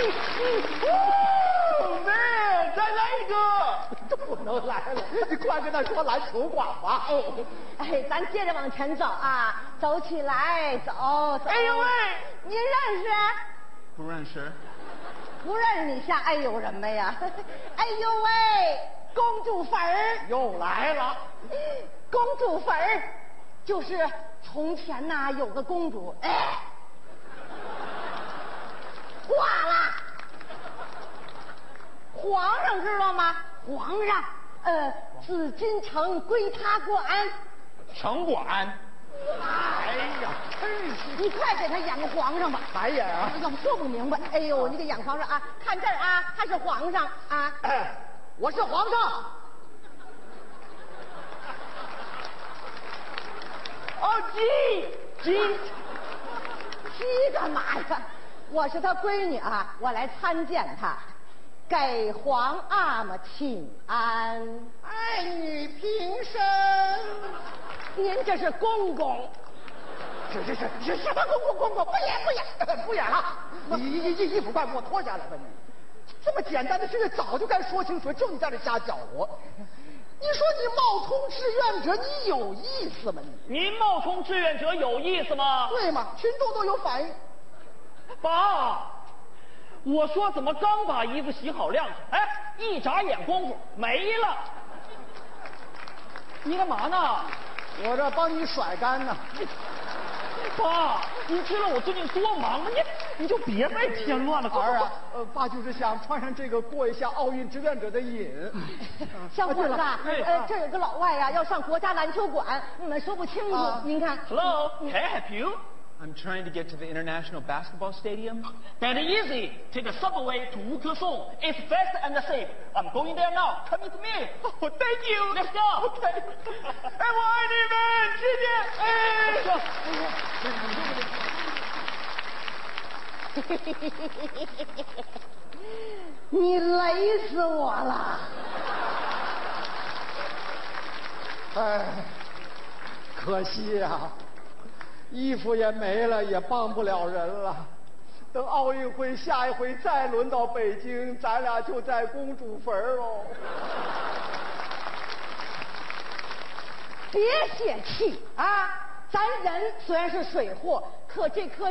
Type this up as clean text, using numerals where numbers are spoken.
妹，再来一个！不能来了，你快跟他说篮球馆吧。 哎，咱接着往前走啊，走起来，走走。 哎呦喂， 你认识？ 不认识。 不认识你像哎呦什么呀？哎呦喂，公主坟儿又来了。 公主坟儿就是从前呐有个公主，挂了。皇上知道吗？皇上，紫禁城归他管。 城管。哎呀，真是！ 你快给他演个皇上吧。 白演啊！ 要不说不明白。哎呦，你给演皇上啊！看这儿啊，他是皇上啊。 我是皇上。哦，鸡干嘛呀？我是他闺女啊，我来参见他。给皇阿玛请安。 爱女平身。 您这是公公。 是什么公？不演了。你衣服快给我脱下来吧你！这么简单的事早就该说清楚，就你在这瞎搅和。你说你冒充志愿者，你有意思吗你？ 您冒充志愿者有意思吗？ 对吗？群众都有反应。 爸，我说怎么刚把衣服洗好晾上，一眨眼功夫没了。你干嘛呢？ 我这帮你甩干呢。 爸，你知道我最近多忙吗？你就别再添乱了。 儿啊，爸就是想穿上这个过一下奥运志愿者的瘾。 小伙子，这有个老外呀，要上国家篮球馆，你们说不清楚。您看。 Hello, can I help you? I'm trying to get to the International Basketball Stadium. That easy. Take a subway to Wukersong. It's fast and safe. I'm going there now. Come with me. Oh, thank you. Let's go. Okay. 我爱你们，谢谢。你雷死我了。 哎，可惜呀。衣服也没了，也帮不了人了。等奥运会下一回再轮到北京，咱俩就在公主坟哦。 别泄气啊！咱人虽然是水货，可这颗